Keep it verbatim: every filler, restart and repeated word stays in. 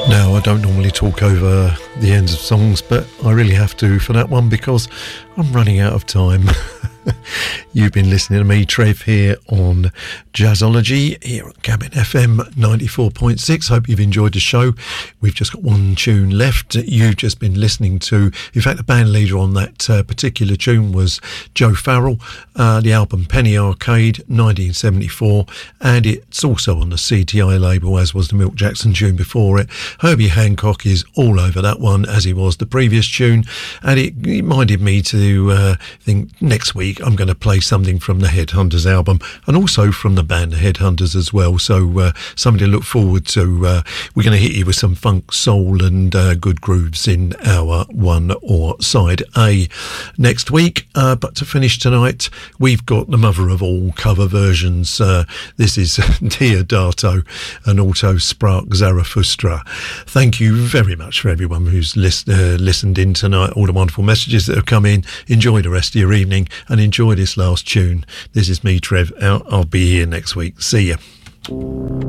Now, I don't normally talk over the ends of songs, but I really have to for that one because I'm running out of time. You've been listening to me, Trev, here on Jazzology, here on Cabin F M ninety-four point six. Hope you've enjoyed the show. We've just got one tune left. You've just been listening to, in fact, the band leader on that uh, particular tune was Joe Farrell. Uh, the album Penny Arcade, nineteen seventy-four, and it's also on the C T I label, as was the Milt Jackson tune before it. Herbie Hancock is all over that one, as he was the previous tune, and it reminded me to uh, think next week I'm going to play something from the Headhunters album and also from the band The Headhunters as well, so uh, something to look forward to. Uh, we're going to hit you with some funk, soul and uh, good grooves in our one or side A next week, uh, but to finish tonight we've got the mother of all cover versions. Uh, this is Diodato and also Sprach Zarathustra. Thank you very much for everyone who's list, uh, listened in tonight, all the wonderful messages that have come in. Enjoy the rest of your evening and enjoy this last tune. This is me, Trev, out. I'll be here next week. See ya.